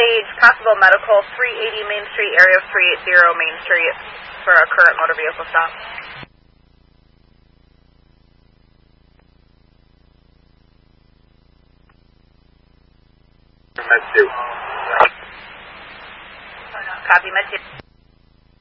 engage possible medical 380 Main Street, area 380 Main Street for a current motor vehicle stop. Med 2. Copy, Med 2.